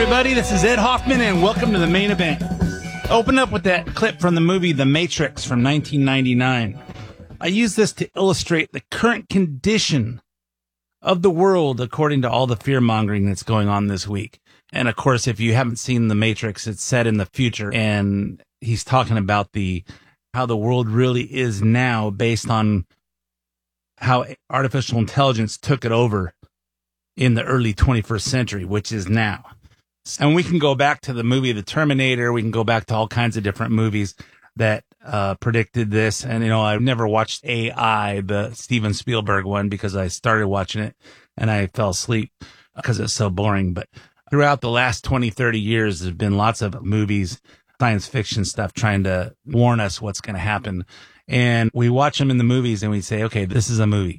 everybody. This is Ed Hoffman, and welcome to the main event. Open up with that clip from the movie The Matrix from 1999. I use this to illustrate the current condition of the world according to all the fear-mongering that's going on this week. And, of course, if you haven't seen The Matrix, it's set in the future, and he's talking about how the world really is now based on how artificial intelligence took it over in the early 21st century, which is now. And we can go back to the movie The Terminator. We can go back to all kinds of different movies that predicted this. And, I've never watched AI, the Steven Spielberg one, because I started watching it and I fell asleep because it's so boring. But throughout the last 20, 30 years, there's been lots of movies, science fiction stuff, trying to warn us what's going to happen. And we watch them in the movies and we say, okay, this is a movie.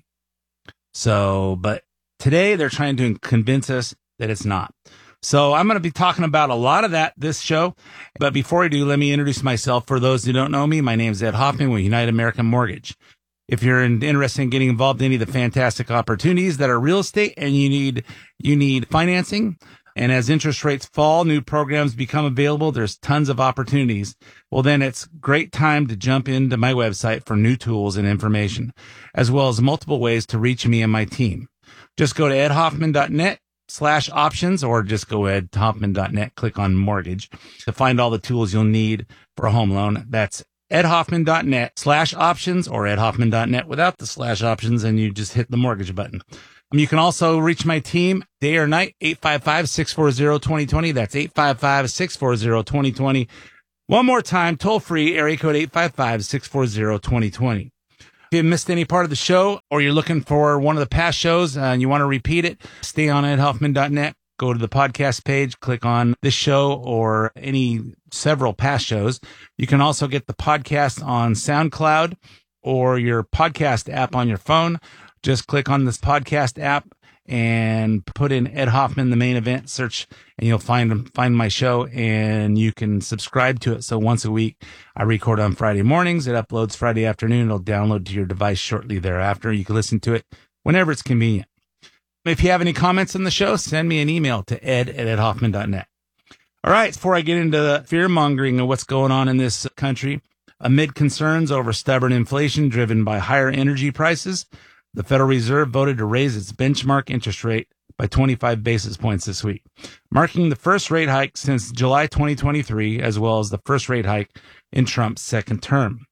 But today they're trying to convince us that it's not. So I'm going to be talking about a lot of that this show. But before I do, let me introduce myself. For those who don't know me, my name is Ed Hoffman with United American Mortgage. If you're interested in getting involved in any of the fantastic opportunities that are real estate and you need financing, and as interest rates fall, new programs become available, there's tons of opportunities. Well, then it's great time to jump into my website for new tools and information, as well as multiple ways to reach me and my team. Just go to edhoffman.net/options, or just go edhoffman.net, click on mortgage to find all the tools you'll need for a home loan. That's edhoffman.net/options or edhoffman.net without the /options, and you just hit the mortgage button. You can also reach my team day or night, 855-640-2020. That's 855-640-2020. One more time, toll free, area code 855-640-2020. If you missed any part of the show, or you're looking for one of the past shows and you want to repeat it, stay on edhoffman.net, go to the podcast page, click on this show or several past shows. You can also get the podcast on SoundCloud or your podcast app on your phone. Just click on this podcast app and put in Ed Hoffman, the main event, search, and you'll find my show, and you can subscribe to it. So once a week, I record on Friday mornings. It uploads Friday afternoon. It'll download to your device shortly thereafter. You can listen to it whenever it's convenient. If you have any comments on the show, send me an email to ed@edhoffman.net. All right, before I get into the fear-mongering of what's going on in this country, amid concerns over stubborn inflation driven by higher energy prices, the Federal Reserve voted to raise its benchmark interest rate by 25 basis points this week, marking the first rate hike since July 2023, as well as the first rate hike in Trump's second term.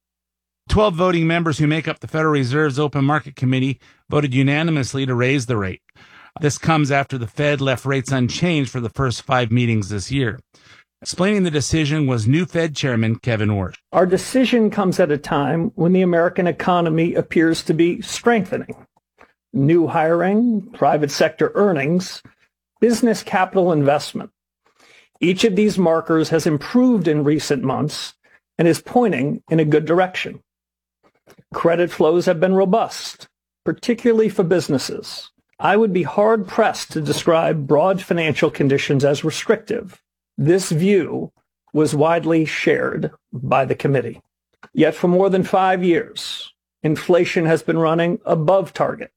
12 voting members who make up the Federal Reserve's Open Market Committee voted unanimously to raise the rate. This comes after the Fed left rates unchanged for the first 5 meetings this year. Explaining the decision was new Fed Chairman Kevin Warsh. Our decision comes at a time when the American economy appears to be strengthening. New hiring, private sector earnings, business capital investment. Each of these markers has improved in recent months and is pointing in a good direction. Credit flows have been robust, particularly for businesses. I would be hard-pressed to describe broad financial conditions as restrictive. This view was widely shared by the committee. Yet for more than 5 years, inflation has been running above target.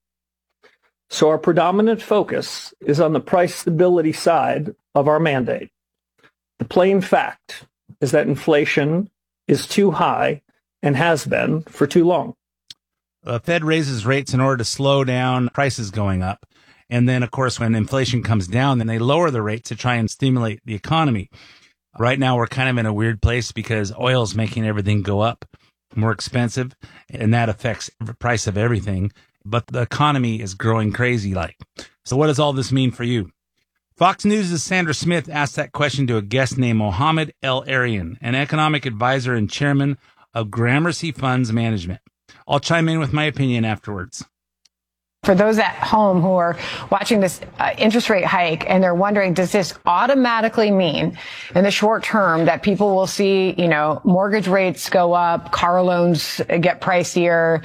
So our predominant focus is on the price stability side of our mandate. The plain fact is that inflation is too high and has been for too long. The Fed raises rates in order to slow down prices going up. And then, of course, when inflation comes down, then they lower the rates to try and stimulate the economy. Right now, we're kind of in a weird place because oil is making everything go up, more expensive, and that affects the price of everything. But the economy is growing crazy like. So what does all this mean for you? Fox News' Sandra Smith asked that question to a guest named Mohammed El-Arian, an economic advisor and chairman of Gramercy Funds Management. I'll chime in with my opinion afterwards. For those at home who are watching this interest rate hike and they're wondering, does this automatically mean in the short term that people will see, mortgage rates go up, car loans get pricier,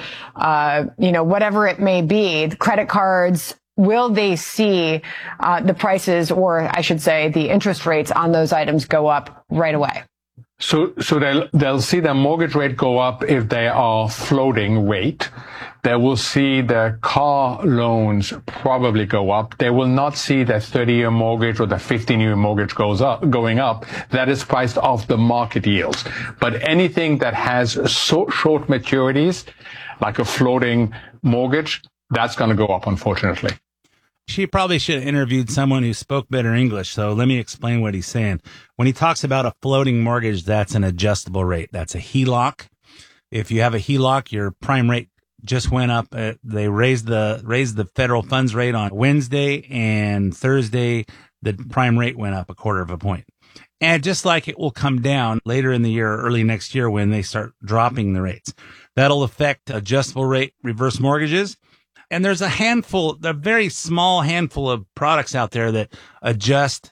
whatever it may be, the credit cards, will they see the prices, or I should say the interest rates on those items go up right away? So they'll see their mortgage rate go up if they are floating rate. they will see their car loans probably go up. They will not see their 30-year mortgage or the 15-year mortgage going up. That is priced off the market yields. But anything that has short maturities, like a floating mortgage, that's going to go up, unfortunately. She probably should have interviewed someone who spoke better English. So let me explain what he's saying. When he talks about a floating mortgage, that's an adjustable rate. That's a HELOC. If you have a HELOC, your prime rate just went up. They raised the federal funds rate on Wednesday, and Thursday, the prime rate went up 1/4 point. And just like it will come down later in the year or early next year when they start dropping the rates, that'll affect adjustable rate reverse mortgages. And there's a very small handful of products out there that adjust.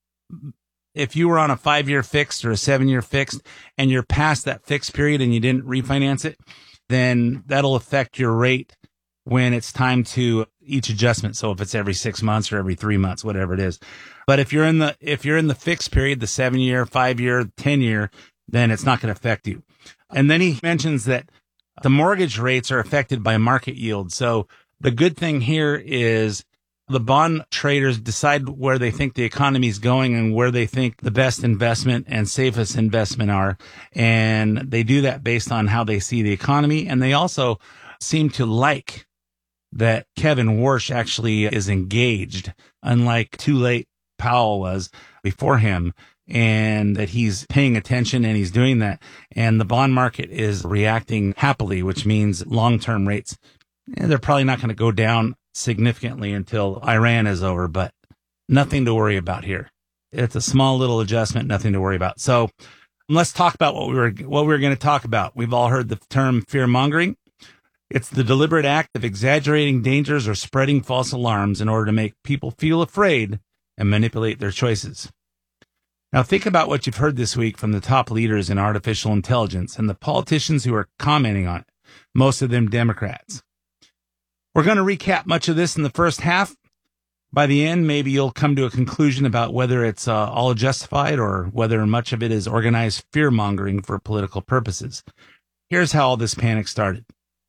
If you were on a 5-year fixed or a 7-year fixed and you're past that fixed period and you didn't refinance it, then that'll affect your rate when it's time to each adjustment. So if it's every 6 months or every 3 months, whatever it is. But if you're in the fixed period, the 7-year, 5-year, 10-year, then it's not going to affect you. And then he mentions that the mortgage rates are affected by market yield. So the good thing here is the bond traders decide where they think the economy is going and where they think the best investment and safest investment are. And they do that based on how they see the economy. And they also seem to like that Kevin Warsh actually is engaged, unlike too late Powell was before him, and that he's paying attention and he's doing that. And the bond market is reacting happily, which means long-term rates, they're probably not going to go down significantly until Iran is over, but nothing to worry about here. It's a small little adjustment, nothing to worry about. So let's talk about what we were going to talk about. We've all heard the term fear mongering. It's the deliberate act of exaggerating dangers or spreading false alarms in order to make people feel afraid and manipulate their choices. Now think about what you've heard this week from the top leaders in artificial intelligence and the politicians who are commenting on it, most of them Democrats. We're going to recap much of this in the first half. By the end, maybe you'll come to a conclusion about whether it's all justified or whether much of it is organized fear-mongering for political purposes. Here's how all this panic started.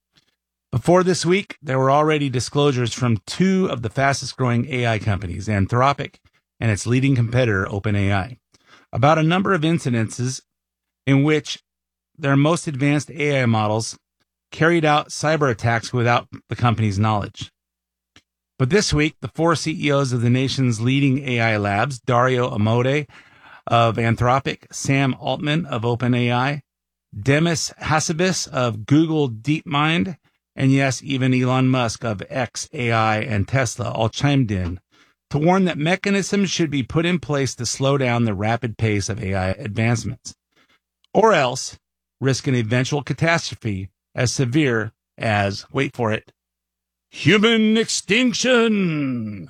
Before this week, there were already disclosures from 2 of the fastest-growing AI companies, Anthropic and its leading competitor, OpenAI, about a number of incidences in which their most advanced AI models carried out cyber attacks without the company's knowledge. But this week, the 4 CEOs of the nation's leading AI labs, Dario Amodei of Anthropic, Sam Altman of OpenAI, Demis Hassabis of Google DeepMind, and yes, even Elon Musk of xAI and Tesla all chimed in to warn that mechanisms should be put in place to slow down the rapid pace of AI advancements, or else risk an eventual catastrophe as severe as, wait for it, human extinction.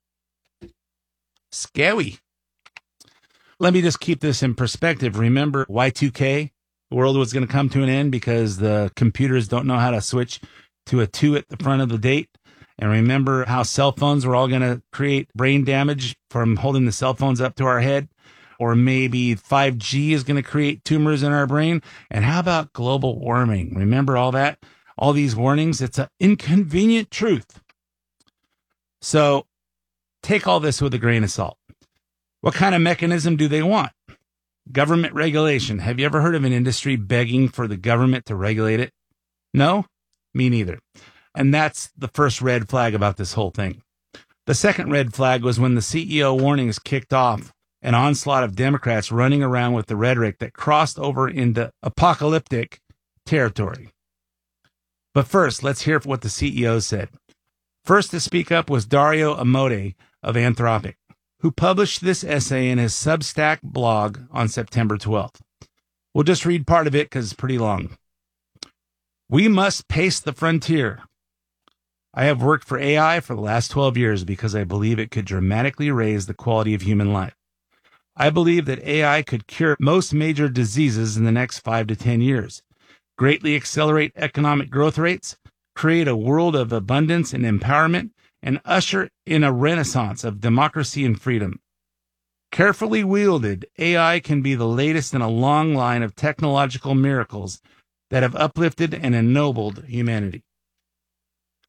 Scary. Let me just keep this in perspective. Remember Y2K? The world was going to come to an end because the computers don't know how to switch to a 2 at the front of the date. And remember how cell phones were all going to create brain damage from holding the cell phones up to our head? Or maybe 5G is going to create tumors in our brain. And how about global warming? Remember all that? All these warnings? It's an inconvenient truth. So take all this with a grain of salt. What kind of mechanism do they want? Government regulation. Have you ever heard of an industry begging for the government to regulate it? No? Me neither. And that's the first red flag about this whole thing. The second red flag was when the CEO warnings kicked off an onslaught of Democrats running around with the rhetoric that crossed over into apocalyptic territory. But first, let's hear what the CEO said. First to speak up was Dario Amodei of Anthropic, who published this essay in his Substack blog on September 12th. We'll just read part of it because it's pretty long. We must pace the frontier. I have worked for AI for the last 12 years because I believe it could dramatically raise the quality of human life. I believe that AI could cure most major diseases in the next 5 to 10 years, greatly accelerate economic growth rates, create a world of abundance and empowerment, and usher in a renaissance of democracy and freedom. Carefully wielded, AI can be the latest in a long line of technological miracles that have uplifted and ennobled humanity.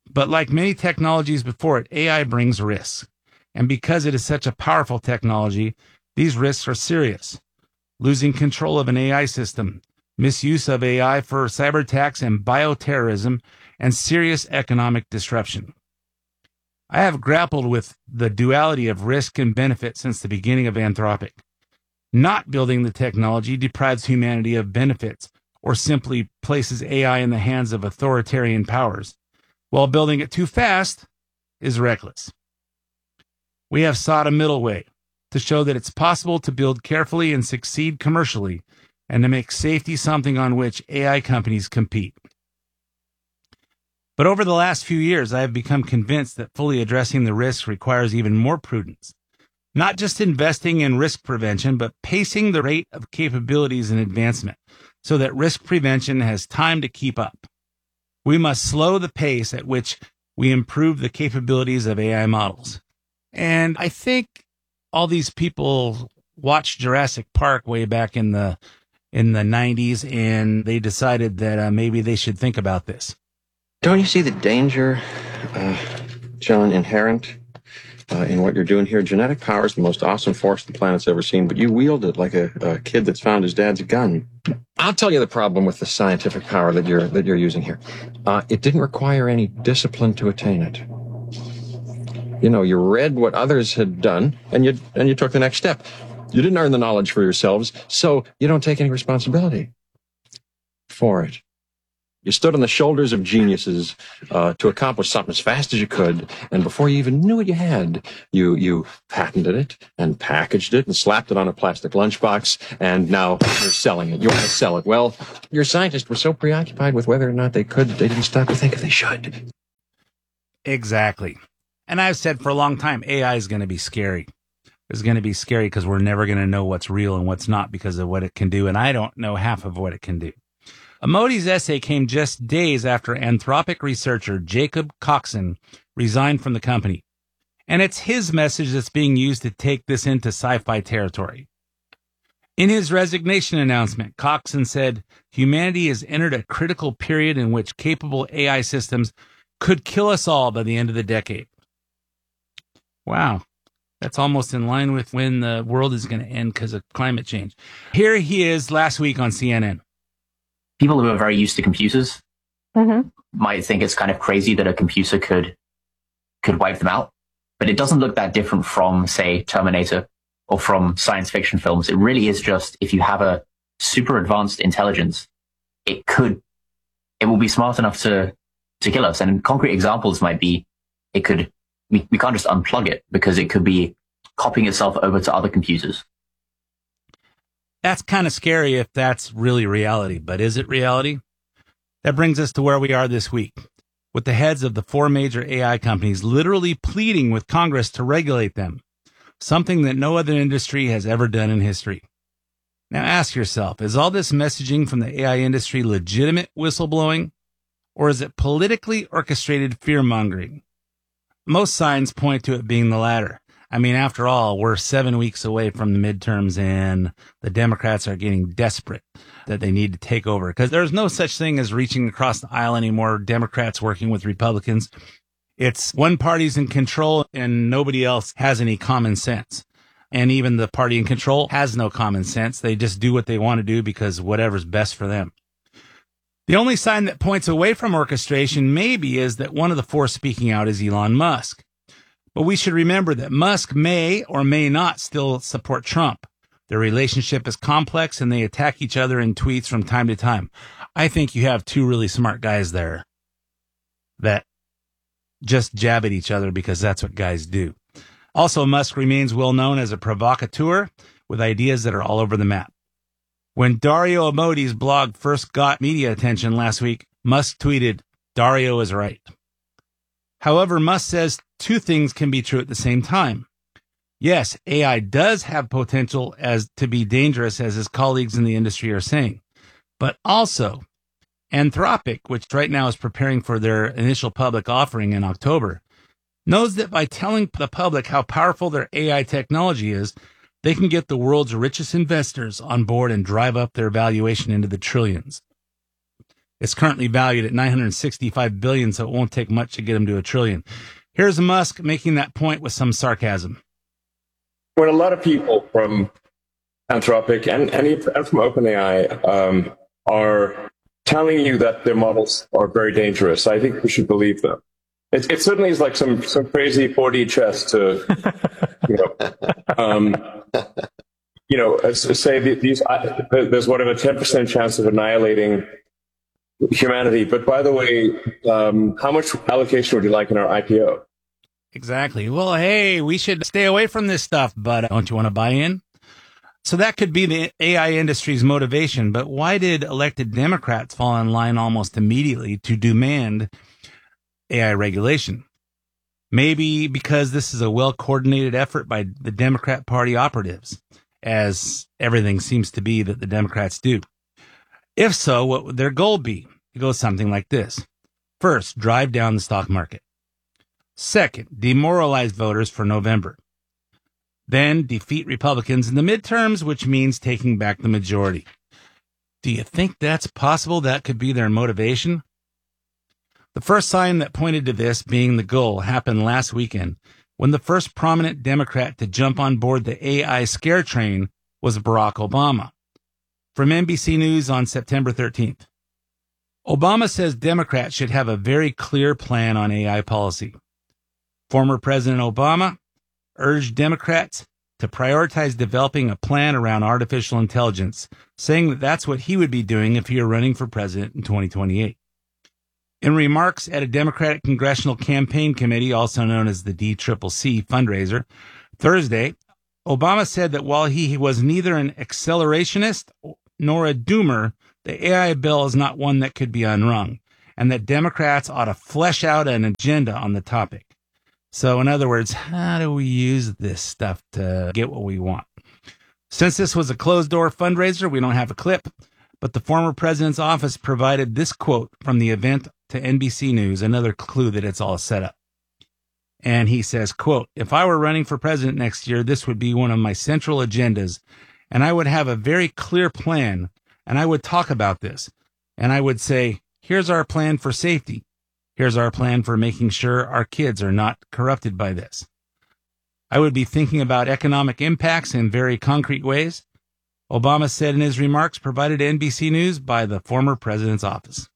But like many technologies before it, AI brings risks. And because it is such a powerful technology, these risks are serious. Losing control of an AI system, misuse of AI for cyber attacks and bioterrorism, and serious economic disruption. I have grappled with the duality of risk and benefit since the beginning of Anthropic. Not building the technology deprives humanity of benefits or simply places AI in the hands of authoritarian powers, while building it too fast is reckless. We have sought a middle way to show that it's possible to build carefully and succeed commercially, and to make safety something on which AI companies compete. But over the last few years, I have become convinced that fully addressing the risks requires even more prudence. Not just investing in risk prevention, but pacing the rate of capabilities and advancement so that risk prevention has time to keep up. We must slow the pace at which we improve the capabilities of AI models. And I think all these people watched Jurassic Park way back in the 90s, and they decided that maybe they should think about this. Don't you see the danger, John, inherent in what you're doing here? Genetic power is the most awesome force the planet's ever seen, but you wield it like a kid that's found his dad's gun. I'll tell you the problem with the scientific power that you're using here. It didn't require any discipline to attain it. You know, you read what others had done, and you took the next step. You didn't earn the knowledge for yourselves, so you don't take any responsibility for it. You stood on the shoulders of geniuses to accomplish something as fast as you could, and before you even knew what you had, you patented it and packaged it and slapped it on a plastic lunchbox, and now you're selling it. You want to sell it. Well, your scientists were so preoccupied with whether or not they could, they didn't stop to think if they should. Exactly. And I've said for a long time, AI is going to be scary. It's going to be scary because we're never going to know what's real and what's not because of what it can do, and I don't know half of what it can do. Amodi's essay came just days after Anthropic researcher Jacob Coxon resigned from the company. And it's his message that's being used to take this into sci-fi territory. In his resignation announcement, Coxon said, "Humanity has entered a critical period in which capable AI systems could kill us all by the end of the decade." Wow. That's almost in line with when the world is going to end because of climate change. Here he is last week on CNN. People who are very used to computers might think it's kind of crazy that a computer could wipe them out. But it doesn't look that different from, say, Terminator or from science fiction films. It really is just, if you have a super advanced intelligence, it will be smart enough to kill us. And concrete examples might be, we can't just unplug it because it could be copying itself over to other computers. That's kind of scary if that's really reality, but is it reality? That brings us to where we are this week, with the heads of the 4 major AI companies literally pleading with Congress to regulate them, something that no other industry has ever done in history. Now ask yourself, is all this messaging from the AI industry legitimate whistleblowing, or is it politically orchestrated fear-mongering? Most signs point to it being the latter. I mean, after all, we're 7 weeks away from the midterms, and the Democrats are getting desperate that they need to take over because there's no such thing as reaching across the aisle anymore. Democrats working with Republicans. It's one party's in control and nobody else has any common sense. And even the party in control has no common sense. They just do what they want to do because whatever's best for them. The only sign that points away from orchestration maybe is that one of the 4 speaking out is Elon Musk. But we should remember that Musk may or may not still support Trump. Their relationship is complex and they attack each other in tweets from time to time. I think you have 2 really smart guys there that just jab at each other because that's what guys do. Also, Musk remains well known as a provocateur with ideas that are all over the map. When Dario Amodi's blog first got media attention last week, Musk tweeted, "Dario is right." However, Musk says 2 things can be true at the same time. Yes, AI does have potential as to be dangerous, as his colleagues in the industry are saying. But also, Anthropic, which right now is preparing for their initial public offering in October, knows that by telling the public how powerful their AI technology is, they can get the world's richest investors on board and drive up their valuation into the trillions. It's currently valued at $965 billion, so it won't take much to get them to $1 trillion. Here's Musk making that point with some sarcasm. When a lot of people from Anthropic and from OpenAI are telling you that their models are very dangerous, I think we should believe them. It certainly is like some crazy 4D chess to, say there's whatever 10% chance of annihilating humanity. But by the way, how much allocation would you like in our IPO? Exactly. Well, hey, we should stay away from this stuff, but don't you want to buy in? So that could be the AI industry's motivation, but why did elected Democrats fall in line almost immediately to demand AI regulation? Maybe because this is a well-coordinated effort by the Democrat Party operatives, as everything seems to be that the Democrats do. If so, what would their goal be? It goes something like this. First, drive down the stock market. Second, demoralize voters for November. Then defeat Republicans in the midterms, which means taking back the majority. Do you think that's possible? That could be their motivation? The first sign that pointed to this being the goal happened last weekend when the first prominent Democrat to jump on board the AI scare train was Barack Obama. From NBC News on September 13th. Obama says Democrats should have a very clear plan on AI policy. Former President Obama urged Democrats to prioritize developing a plan around artificial intelligence, saying that that's what he would be doing if he were running for president in 2028. In remarks at a Democratic Congressional Campaign Committee, also known as the DCCC fundraiser, Thursday, Obama said that while he was neither an accelerationist nor a doomer, the AI bill is not one that could be unwrung, and that Democrats ought to flesh out an agenda on the topic. So, in other words, how do we use this stuff to get what we want? Since this was a closed-door fundraiser, we don't have a clip, but the former president's office provided this quote from the event to NBC News, another clue that it's all set up. And he says, quote, "If I were running for president next year, this would be one of my central agendas, and I would have a very clear plan, and I would talk about this, and I would say, here's our plan for safety. Here's our plan for making sure our kids are not corrupted by this. I would be thinking about economic impacts in very concrete ways," Obama said in his remarks provided to NBC News by the former president's office.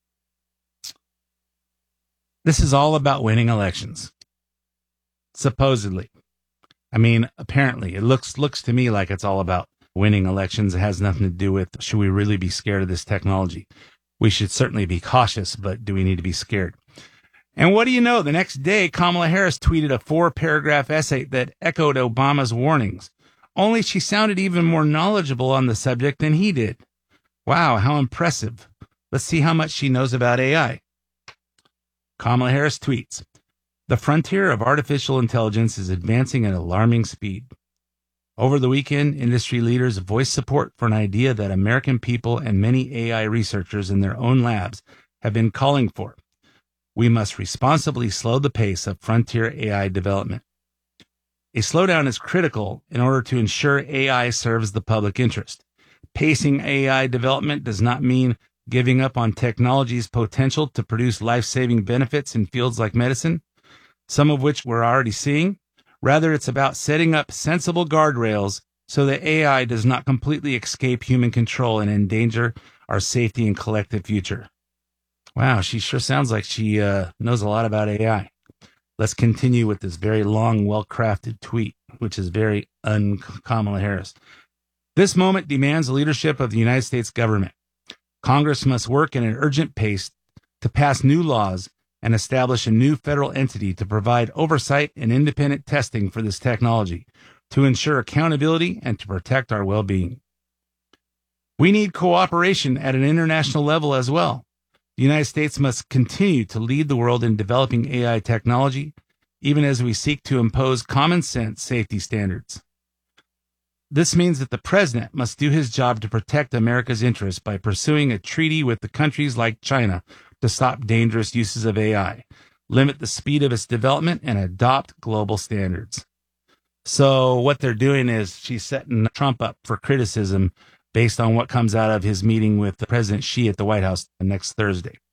This is all about winning elections. Supposedly. I mean, apparently, it looks to me like it's all about winning elections. It has nothing to do with, should we really be scared of this technology? We should certainly be cautious, but do we need to be scared? And what do you know? The next day, Kamala Harris tweeted a 4-paragraph essay that echoed Obama's warnings. Only she sounded even more knowledgeable on the subject than he did. Wow, how impressive. Let's see how much she knows about AI. Kamala Harris tweets, "The frontier of artificial intelligence is advancing at alarming speed. Over the weekend, industry leaders voiced support for an idea that American people and many AI researchers in their own labs have been calling for. We must responsibly slow the pace of frontier AI development. A slowdown is critical in order to ensure AI serves the public interest. Pacing AI development does not mean giving up on technology's potential to produce life-saving benefits in fields like medicine, some of which we're already seeing. Rather, it's about setting up sensible guardrails so that AI does not completely escape human control and endanger our safety and collective future." Wow, she sure sounds like she knows a lot about AI. Let's continue with this very long, well-crafted tweet, which is very un-Kamala Harris. "This moment demands the leadership of the United States government. Congress must work at an urgent pace to pass new laws and establish a new federal entity to provide oversight and independent testing for this technology, to ensure accountability and to protect our well-being. We need cooperation at an international level as well. The United States must continue to lead the world in developing AI technology, even as we seek to impose common sense safety standards. This means that the president must do his job to protect America's interests by pursuing a treaty with the countries like China to stop dangerous uses of AI, limit the speed of its development, and adopt global standards." So what they're doing is she's setting Trump up for criticism based on what comes out of his meeting with President Xi at the White House next Thursday.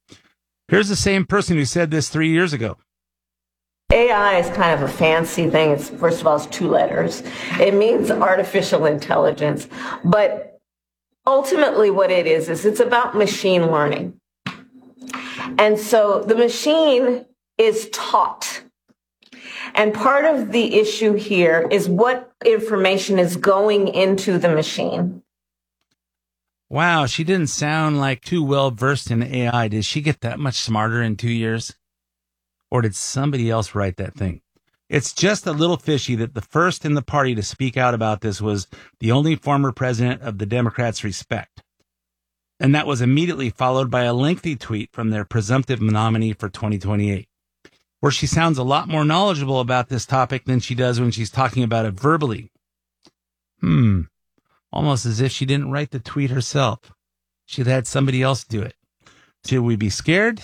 Here's the same person who said this 3 years ago. AI is kind of a fancy thing. It's, first of all, it's 2 letters. It means artificial intelligence. But ultimately what it is it's about machine learning. And so the machine is taught. And part of the issue here is what information is going into the machine. Wow, she didn't sound like too well versed in AI. Did she get that much smarter in 2 years? Or did somebody else write that thing? It's just a little fishy that the first in the party to speak out about this was the only former president of the Democrats respect. And that was immediately followed by a lengthy tweet from their presumptive nominee for 2028, where she sounds a lot more knowledgeable about this topic than she does when she's talking about it verbally. Almost as if she didn't write the tweet herself. She'd had somebody else do it. Should we be scared?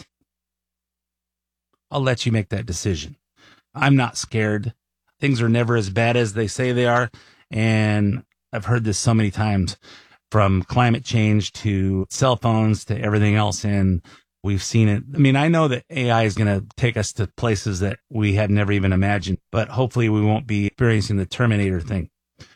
I'll let you make that decision. I'm not scared. Things are never as bad as they say they are. And I've heard this so many times, from climate change to cell phones to everything else. And we've seen it. I mean, I know that AI is going to take us to places that we had never even imagined, but hopefully we won't be experiencing the Terminator thing.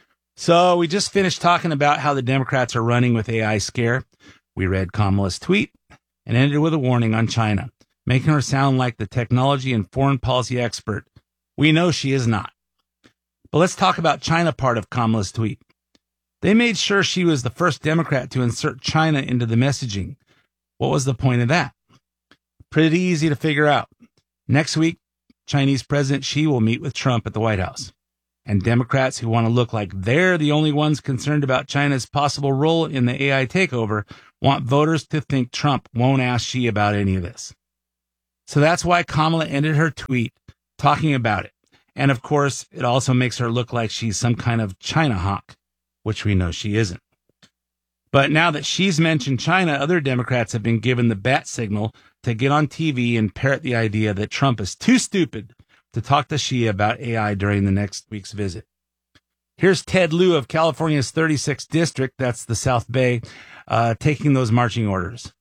So we just finished talking about how the Democrats are running with AI scare. We read Kamala's tweet and ended with a warning on China, making her sound like the technology and foreign policy expert. We know she is not. But let's talk about China part of Kamala's tweet. They made sure she was the first Democrat to insert China into the messaging. What was the point of that? Pretty easy to figure out. Next week, Chinese President Xi will meet with Trump at the White House. And Democrats who want to look like they're the only ones concerned about China's possible role in the AI takeover want voters to think Trump won't ask Xi about any of this. So that's why Kamala ended her tweet talking about it. And of course, it also makes her look like she's some kind of China hawk, which we know she isn't. But now that she's mentioned China, other Democrats have been given the bat signal to get on TV and parrot the idea that Trump is too stupid to talk to Xi about AI during the next week's visit. Here's Ted Lieu of California's 36th district, that's the South Bay, taking those marching orders.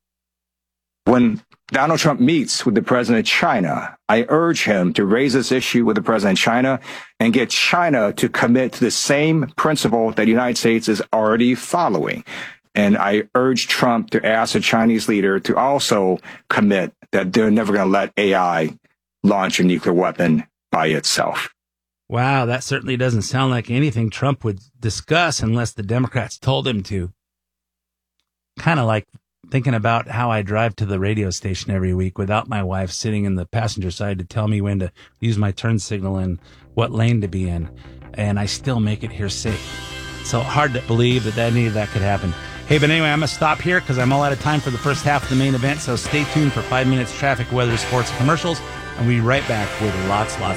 When Donald Trump meets with the president of China, I urge him to raise this issue with the president of China and get China to commit to the same principle that the United States is already following. And I urge Trump to ask the Chinese leader to also commit that they're never going to let AI launch a nuclear weapon by itself. Wow, that certainly doesn't sound like anything Trump would discuss unless the Democrats told him to. Kind of like thinking about how I drive to the radio station every week without my wife sitting in the passenger side to tell me when to use my turn signal and what lane to be in. And I still make it here safe. So hard to believe that any of that could happen. Hey, but anyway, I'm going to stop here because I'm all out of time for the first half of the main event. So stay tuned for 5 minutes traffic, weather, sports, and commercials. And we'll be right back with lots more.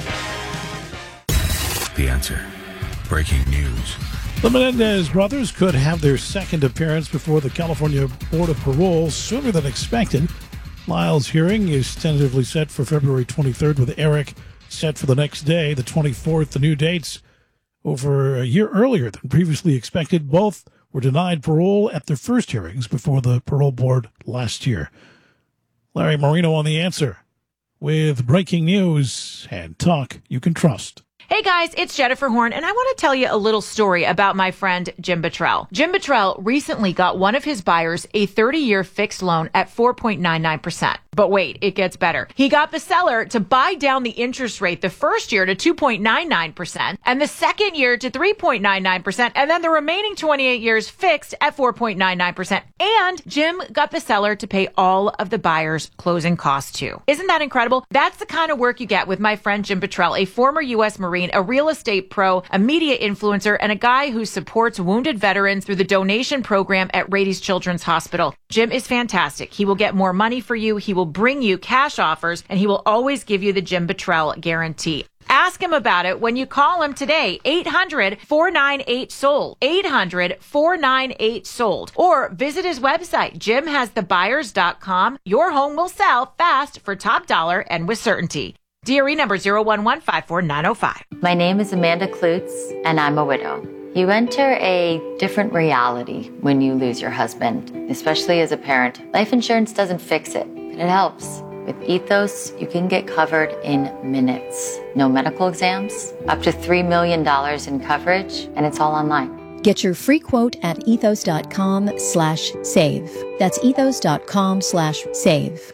The Answer. Breaking news. The Menendez brothers could have their second appearance before the California Board of Parole sooner than expected. Lyle's hearing is tentatively set for February 23rd, with Eric set for the next day, the 24th. The new dates over a year earlier than previously expected. Both were denied parole at their first hearings before the parole board last year. Larry Marino on The Answer with breaking news and talk you can trust. Hey guys, it's Jennifer Horn, and I want to tell you a little story about my friend Jim Buttrell. Jim Buttrell recently got one of his buyers a 30-year fixed loan at 4.99%. But wait, it gets better. He got the seller to buy down the interest rate the first year to 2.99% and the second year to 3.99%, and then the remaining 28 years fixed at 4.99%. And Jim got the seller to pay all of the buyer's closing costs too. Isn't that incredible? That's the kind of work you get with my friend Jim Buttrell, a former U.S. Marine, a real estate pro, a media influencer, and a guy who supports wounded veterans through the donation program at Rady's Children's Hospital. Jim is fantastic. He will get more money for you. He will bring you cash offers, and he will always give you the Jim Buttrell guarantee. Ask him about it when you call him today, 800-498-SOLD, 800-498-SOLD, or visit his website, jimhasthebuyers.com. Your home will sell fast for top dollar and with certainty. DRE number 011-54905. My name is Amanda Klutz, and I'm a widow. You enter a different reality when you lose your husband, especially as a parent. Life insurance doesn't fix it, but it helps. With Ethos, you can get covered in minutes. No medical exams, up to $3 million in coverage, and it's all online. Get your free quote at ethos.com/save. That's ethos.com/save.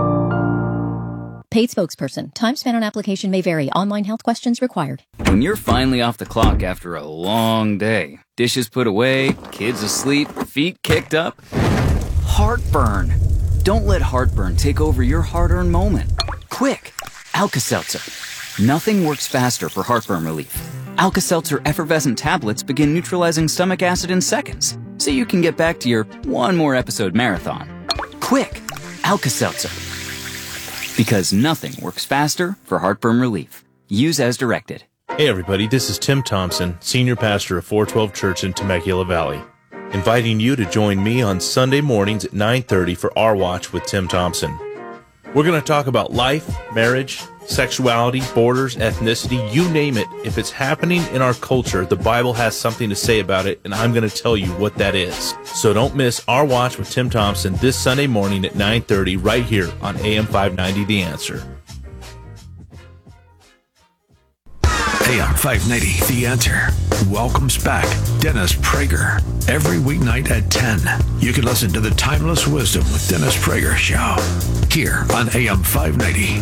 Paid spokesperson. Time spent on application may vary. Online health questions required. When you're finally off the clock after a long day, dishes put away, kids asleep, feet kicked up, heartburn. Don't let heartburn take over your hard-earned moment. Quick, Alka-Seltzer. Nothing works faster for heartburn relief. Alka-Seltzer effervescent tablets begin neutralizing stomach acid in seconds, so you can get back to your one more episode marathon. Quick, Alka-Seltzer. Because nothing works faster for heartburn relief. Use as directed. Hey everybody, this is Tim Thompson, Senior Pastor of 412 Church in Temecula Valley, inviting you to join me on Sunday mornings at 9:30 for Our Watch with Tim Thompson. We're going to talk about life, marriage, sexuality, borders, ethnicity, you name it. If it's happening in our culture, the Bible has something to say about it, and I'm going to tell you what that is. So don't miss Our Watch with Tim Thompson this Sunday morning at 9:30 right here on AM 590 The Answer. AM 590, The Answer, welcomes back Dennis Prager. Every weeknight at 10, you can listen to the Timeless Wisdom with Dennis Prager show here on AM 590.